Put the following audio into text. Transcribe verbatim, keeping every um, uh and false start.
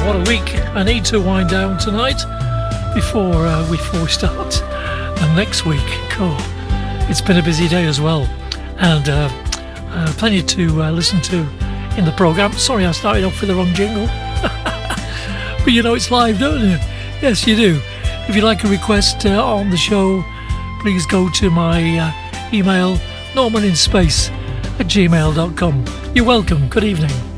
what a week. I need to wind down tonight before uh, before we start. And next week, cool. It's been a busy day as well. And uh, uh, plenty to uh, listen to in the programme. Sorry I started off with the wrong jingle. But you know it's live, don't you? Yes, you do. If you'd like a request uh, on the show, please go to my uh, email, norman in space at gmail dot com. You're welcome. Good evening.